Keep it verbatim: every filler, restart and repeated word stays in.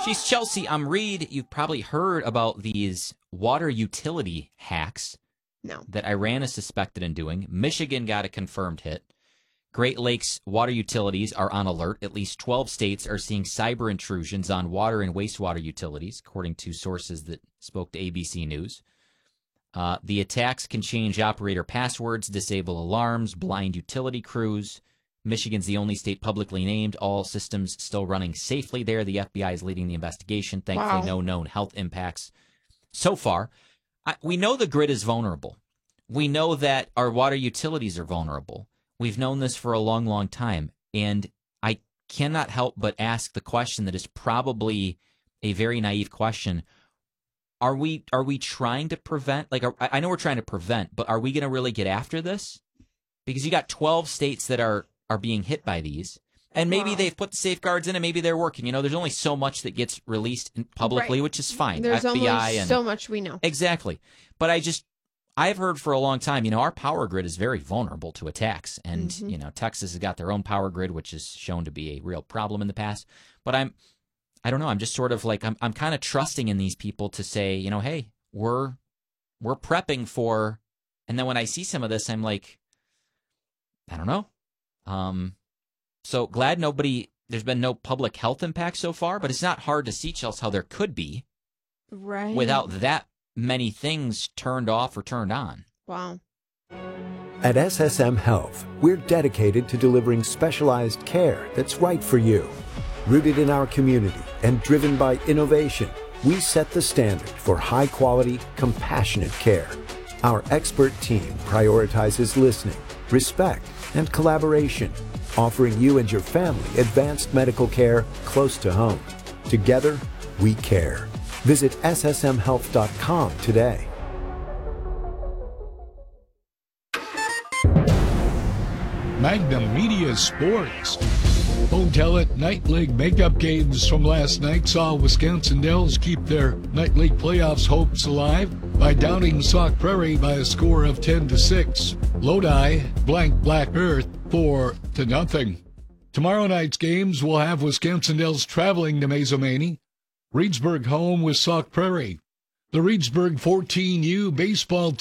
She's Chelsea. I'm Reed. You've probably heard about these water utility hacks No. that Iran is suspected in doing. Michigan got a confirmed hit. Great Lakes water utilities are on alert. At least twelve states are seeing cyber intrusions on water and wastewater utilities, according to sources that spoke to A B C News. Uh, the attacks can change operator passwords, disable alarms, blind utility crews. Michigan's the only state publicly named. All systems still running safely there. The F B I is leading the investigation. Thankfully, Wow. no known health impacts so far. I, we know the grid is vulnerable. We know that our water utilities are vulnerable. We've known this for a long, long time. And I cannot help but ask the question that is probably a very naive question. Are we are we trying to prevent, like, are, I know we're trying to prevent, but are we going to really get after this? Because you got twelve states that are, are being hit by these. And maybe Wow. they've put the safeguards in and maybe they're working. You know, there's only so much that gets released in publicly, Right. which is fine. There's F B I only and so much we know. Exactly. But I just, I've heard for a long time, you know, our power grid is very vulnerable to attacks. And, Mhm. you know, Texas has got their own power grid, which is shown to be a real problem in the past. But I'm, I don't know, I'm just sort of like, I'm, I'm kind of trusting in these people to say, you know, hey, we're, we're prepping for, and then when I see some of this, I'm like, I don't know. Um, so glad nobody, there's been no public health impact so far, but it's not hard to see, Chelsea, how there could be Right. without that many things turned off or turned on. Wow. At S S M Health, we're dedicated to delivering specialized care that's right for you. Rooted in our community and driven by innovation, we set the standard for high-quality, compassionate care. Our expert team prioritizes listening, respect, and collaboration, offering you and your family advanced medical care close to home. Together, we care. Visit S S M health dot com today. Magnum Media Sports. Home Tell-It Night League makeup games from last night saw Wisconsin Dells keep their Night League playoffs hopes alive by downing Sauk Prairie by a score of ten to six. Lodi blank Black Earth four to nothing. Tomorrow night's games will have Wisconsin Dells traveling to Mazomanie. Reedsburg home with Sauk Prairie. The Reedsburg fourteen U baseball